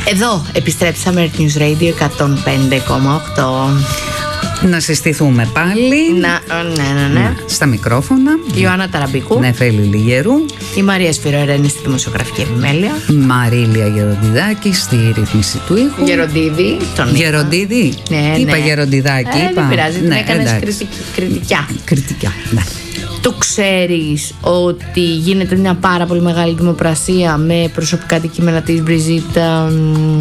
Εδώ επιστρέψαμε News Radio 105,8. Να συστηθούμε πάλι. Ναι. Στα μικρόφωνα Ιωάννα Ταραμπίκου. Νεφέλη Λιγερού. Η Μαρία Σπυρορένη στη δημοσιογραφική επιμέλεια. Μαρίλια Γεροντιδάκη στη ρύθμιση του ήχου. Γεροντίδη. Γεροντίδη. Ναι. Είπα Γεροντιδάκη. Δεν πειράζει, την έκανες κριτικιά. Ναι. Το ξέρεις ότι γίνεται μια πάρα πολύ μεγάλη δημοπρασία με προσωπικά αντικείμενα της Μπριζίτα,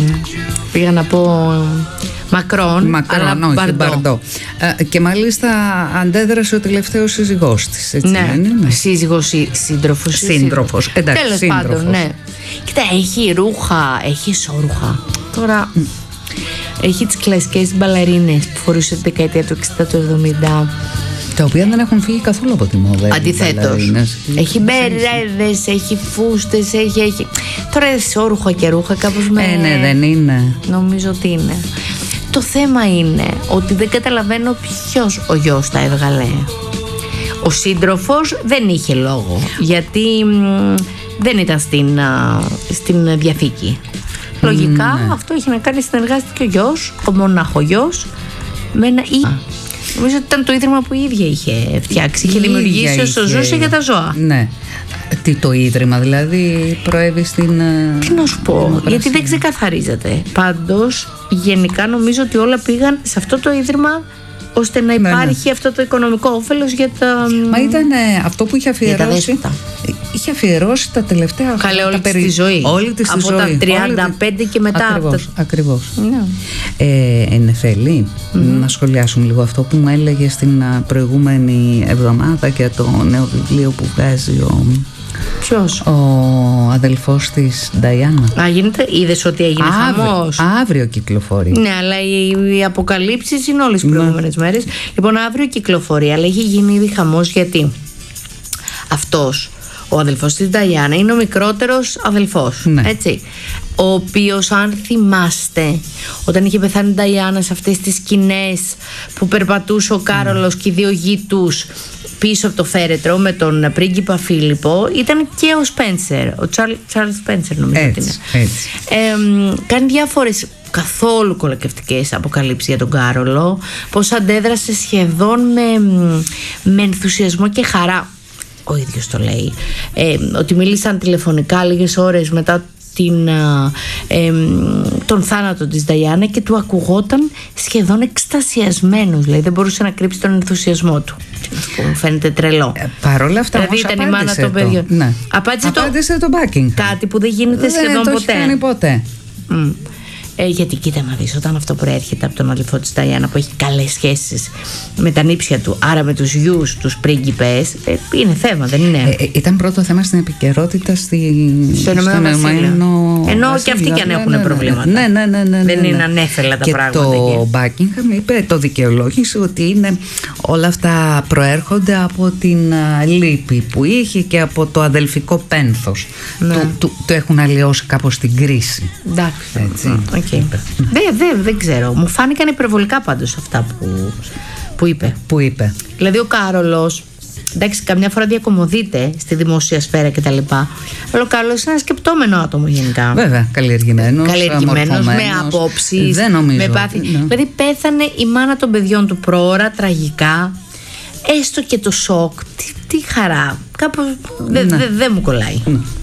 πήγα να πω Μακρόν, αλλά όχι Μπαρντό. Και μάλιστα αντέδρασε ο τελευταίος σύζυγός της, έτσι ναι, δεν είναι? Σύζυγος ή σύντροφος. Εντάξει, τέλος πάντων, ναι. Κοίτα, έχει ρούχα, έχει ισόρουχα. Τώρα έχει τις κλασικές μπαλαρίνες που φορούσε τη δεκαετία του 60 του 70, τα οποία δεν έχουν φύγει καθόλου από τη μόδα. Αντιθέτως, έχει μπερέδες, έχει φούστες, έχει. Τώρα ισόρουχα και ρούχα κάπως με. Ναι, δεν είναι. Νομίζω ότι είναι. Το θέμα είναι ότι δεν καταλαβαίνω ποιος ο γιος τα έβγαλε. Ο σύντροφος δεν είχε λόγο, γιατί δεν ήταν στην διαθήκη. Λογικά αυτό είχε να κάνει, συνεργάστηκε ο γιος, ο μοναχογιός, με ένα νομίζω ότι ήταν το ίδρυμα που η ίδια είχε φτιάξει, είχε δημιουργήσει όσο ζούσε για τα ζώα. Ναι. Τι το ίδρυμα δηλαδή προέβη στην. Τι να σου πω, γιατί δεν ξεκαθαρίζεται. Πάντως γενικά νομίζω ότι όλα πήγαν σε αυτό το ίδρυμα ώστε να υπάρχει αυτό το οικονομικό όφελος για τα. Μα ήταν αυτό που είχε αφιερώσει. Είχε αφιερώσει τα τελευταία χρόνια. Καλέ, όλη της τη ζωή. Όλη της από τη ζωή. Τα 35 και μετά. Ακριβώς. Ναι. Νεφέλη, να σχολιάσουμε λίγο αυτό που μου έλεγε στην προηγούμενη εβδομάδα για το νέο βιβλίο που βγάζει Ποιος? ο αδελφός της Νταϊάννα. Είδες ότι έγινε χαμός? Αύριο κυκλοφορεί. Ναι, αλλά οι αποκαλύψεις είναι όλες τις προηγούμενες μέρες. Λοιπόν, αύριο κυκλοφορεί, αλλά έχει γίνει ήδη χαμός, γιατί αυτός ο αδελφός της Νταϊάννα είναι ο μικρότερος αδελφός, έτσι, ο οποίος, αν θυμάστε, όταν είχε πεθάνει η Νταϊάννα σε αυτές τις σκηνές που περπατούσε ο Κάρολος και οι δύο γη τους πίσω από το φέρετρο με τον πρίγκιπα Φίλιππο, ήταν και ο Σπένσερ, ο Τσάρλς Σπένσερ νομίζω ότι είναι. Κάνει διάφορες καθόλου κολακευτικές αποκαλύψεις για τον Κάρολο, πως αντέδρασε σχεδόν με ενθουσιασμό και χαρά. Ο ίδιος το λέει, ότι μίλησαν τηλεφωνικά λίγες ώρες μετά τον θάνατο της Νταϊάννα και του ακουγόταν σχεδόν εκστασιασμένος, δηλαδή δεν μπορούσε να κρύψει τον ενθουσιασμό του. Μου φαίνεται τρελό. Παρόλα αυτά, δηλαδή ήταν η μάνα των παιδιών. Ναι. Απάντησε το Buckingham. Κάτι που δεν γίνεται σχεδόν ποτέ. Δεν το έχει κάνει ποτέ. Γιατί κοίτα να δεις, όταν αυτό προέρχεται από τον αδελφό της Νταϊάννα που έχει καλές σχέσεις με τα νύψια του, άρα με τους γιους, τους πρίγκιπες, είναι θέμα, δεν είναι? Ήταν πρώτο θέμα στην επικαιρότητα στο Ηνωμένο Βασίλειο. Ενώ και αυτοί κι αν έχουν προβλήματα. Ναι. Δεν είναι ανέφελα τα πράγματα. Και το Buckingham είπε, το δικαιολόγησε, ότι είναι όλα αυτά προέρχονται από την λύπη που είχε και από το αδελφικό πένθος. Του έχουν αλλοιώσει κάπως την κρίση. Εντάξει. Δεν ξέρω. Μου φάνηκαν υπερβολικά πάντως αυτά που είπε. Δηλαδή ο Κάρολος, εντάξει, καμιά φορά διακομωδείται στη δημόσια σφαίρα κτλ. Αλλά ο Κάρολος είναι ένα σκεπτόμενο άτομο γενικά. Βέβαια, καλλιεργημένος, με απόψεις, με πάθη. Δηλαδή πέθανε η μάνα των παιδιών του πρόωρα, τραγικά. Έστω και το σοκ, τι χαρά. Κάπως δεν μου κολλάει.